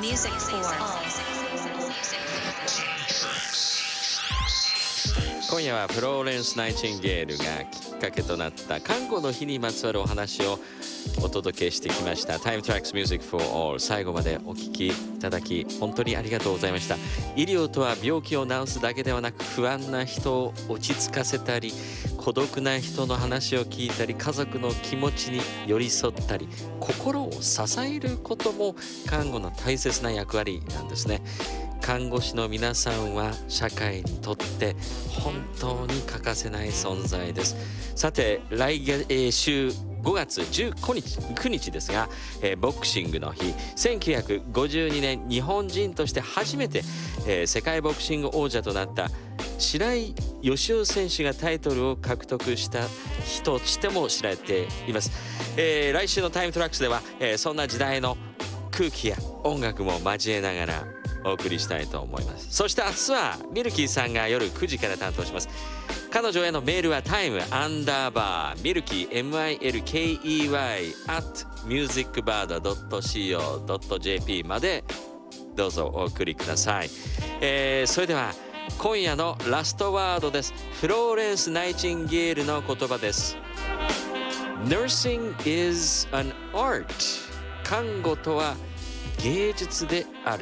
Music for all. 今夜はフローレンス・ナイチンゲールがきっかけとなった看護の日にまつわるお話をお届けしてきました Time Tracks Music for All。 最後までお聞きいただき本当にありがとうございました。医療とは病気を治すだけではなく、不安な人を落ち着かせたり、孤独な人の話を聞いたり、家族の気持ちに寄り添ったり、心を支えることも看護の大切な役割なんですね。看護師の皆さんは社会にとって本当に欠かせない存在です。さて週5月19日ですが、ボクシングの日、1952年日本人として初めて、世界ボクシング王者となった白井義雄選手がタイトルを獲得した日としても知られています。来週のタイムトラックスでは、そんな時代の空気や音楽も交えながらお送りしたいと思います。そして明日はミルキーさんが夜9時から担当します。彼女へのメールは time_milky milky@musicbird.co.jp までどうぞお送りください。それでは今夜のラストワードです。フローレンス・ナイチンゲールの言葉です。 Nursing is an art。 看護とは芸術である。